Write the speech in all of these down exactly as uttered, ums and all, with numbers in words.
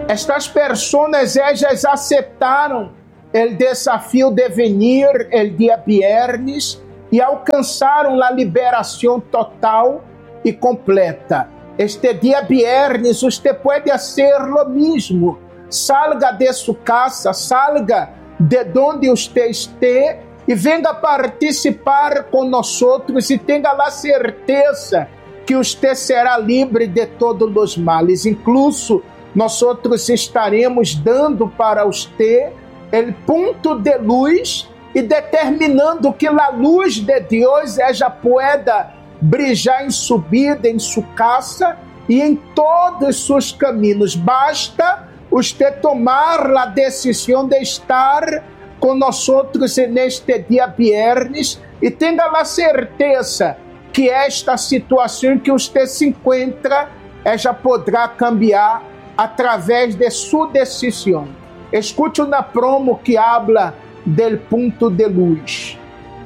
Estas pessoas, ellas aceptaram o desafio de venir el dia viernes e alcançaram a liberação total e completa. Este dia viernes, você pode fazer o mesmo. Salga de sua casa, salga de onde você esteja e venga participar conosco e tenha a certeza que você será livre de todos os males. Incluso, nós estaremos dando para você o ponto de luz e determinando que a luz de Deus ella pueda brilhar em sua vida, em sua casa e em todos os seus caminhos. Basta você tomar a decisão de estar conosco neste dia viernes e tenha a certeza que esta situação em que você se encontra, ela poderá cambiar através de sua decisão. Escute uma promo que habla del punto de luz.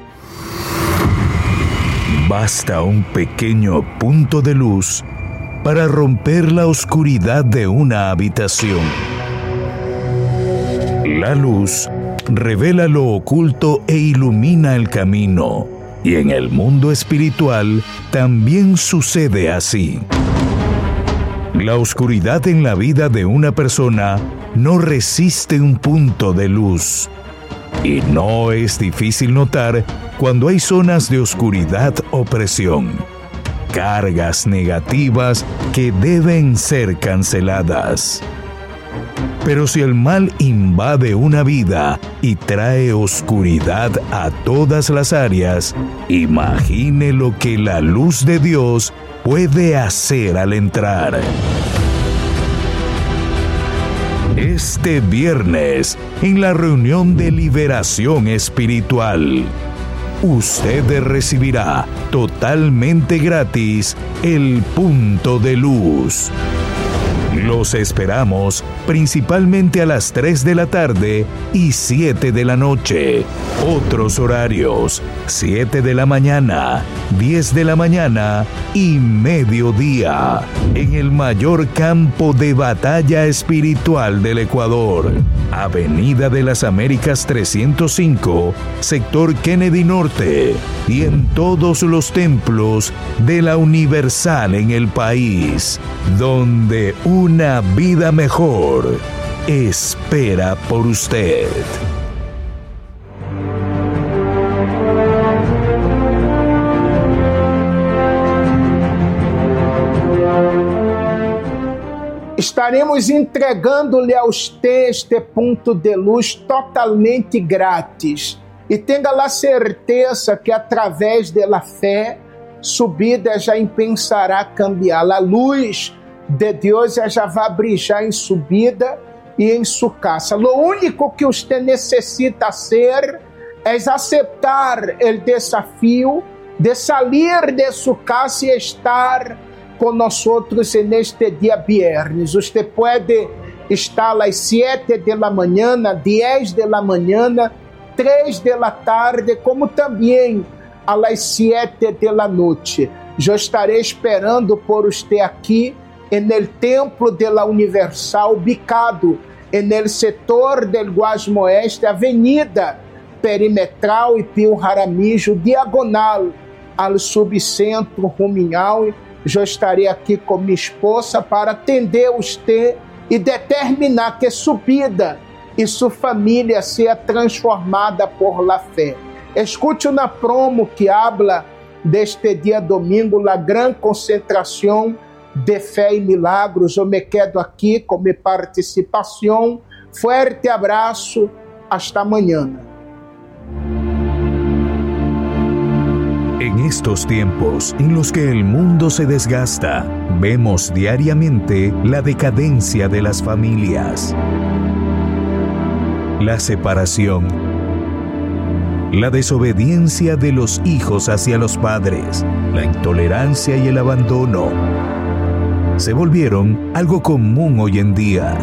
Basta un pequeño punto de luz para romper la oscuridad de una habitación. La luz revela lo oculto e ilumina el camino. Y en el mundo espiritual también sucede así. La oscuridad en la vida de una persona no resiste un punto de luz. Y no es difícil notar cuando hay zonas de oscuridad o presión, cargas negativas que deben ser canceladas. Pero si el mal invade una vida y trae oscuridad a todas las áreas, imagine lo que la luz de Dios puede hacer al entrar. Este viernes, en la reunión de liberación espiritual, usted recibirá totalmente gratis el punto de luz. Los esperamos principalmente a las tres de la tarde y siete de la noche. Otros horarios: siete de la mañana, diez de la mañana y mediodía. En el mayor campo de batalla espiritual del Ecuador. Avenida de las Américas trescientos cinco, sector Kennedy Norte. Y en todos los templos de la Universal en el país, donde una vida mejor espera por usted. Estaremos entregando-lhe a você este ponto de luz totalmente grátis. E tenha a certeza que através da fé, sua vida já pensará cambiar. A luz de Deus já vai brilhar em sua vida e em sua casa. O único que você necessita ser é aceitar o desafio de sair de sua casa e estar conosco neste dia viernes. Você pode estar às sete da manhã, dez da manhã, três da tarde, como também às sete da noite. Eu estarei esperando por você aqui no templo de la Universal, ubicado no setor del Guasmo Oeste, avenida perimetral e Pio Jaramillo, diagonal ao subcentro Ruminhal. Eu estarei aqui com minha esposa para atender você e determinar que sua vida e sua família seja transformada por la fé. Escute uma promo que habla deste dia domingo, a grande concentração de fé e milagros. Eu me quedo aqui com minha participação. Fuerte abraço, hasta amanhã. En estos tiempos en los que el mundo se desgasta, vemos diariamente la decadencia de las familias, la separación, la desobediencia de los hijos hacia los padres, la intolerancia y el abandono. Se volvieron algo común hoy en día.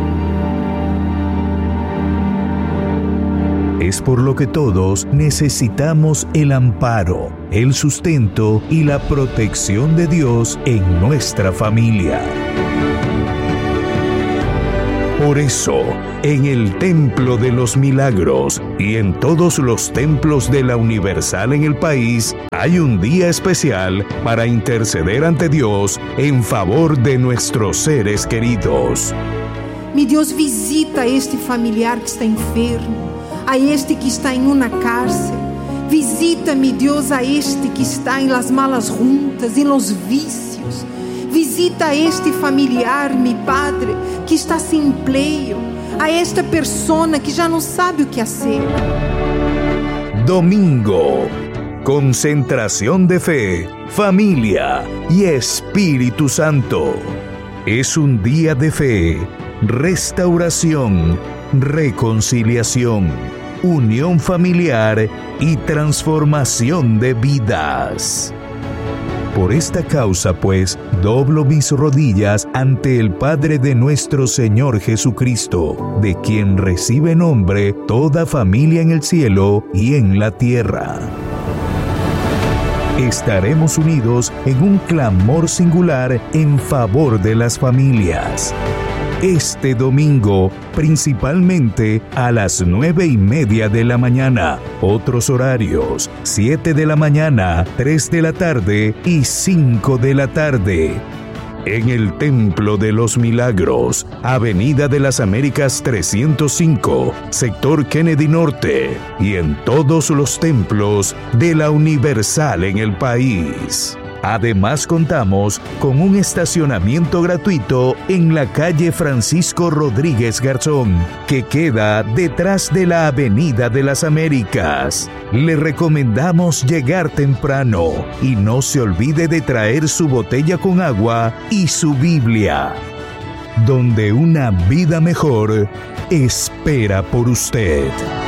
Es por lo que todos necesitamos el amparo, el sustento y la protección de Dios en nuestra familia. Por eso, en el Templo de los Milagros y en todos los templos de la Universal en el país, hay un día especial para interceder ante Dios en favor de nuestros seres queridos. Mi Deus, visita a este familiar que está enfermo, a este que está em uma cárcel. Visita, mi Deus, a este que está em las malas juntas, em los vícios. Visita a este familiar, mi Padre, que está sem emprego, a esta persona que já não sabe o que fazer. Domingo, concentración de fe, familia y Espíritu Santo. Es un día de fe, restauración, reconciliación, unión familiar y transformación de vidas. Por esta causa, pues, doblo mis rodillas ante el Padre de nuestro Señor Jesucristo, de quien recibe nombre toda familia en el cielo y en la tierra. Estaremos unidos en un clamor singular en favor de las familias. Este domingo, principalmente a las nueve y media de la mañana. Otros horarios: siete de la mañana, tres de la tarde y cinco de la tarde. En el Templo de los Milagros, Avenida de las Américas trescientos cinco, Sector Kennedy Norte, y en todos los templos de la Universal en el país. Además, contamos con un estacionamiento gratuito en la calle Francisco Rodríguez Garzón, que queda detrás de la Avenida de las Américas. Le recomendamos llegar temprano y no se olvide de traer su botella con agua y su Biblia, donde una vida mejor espera por usted.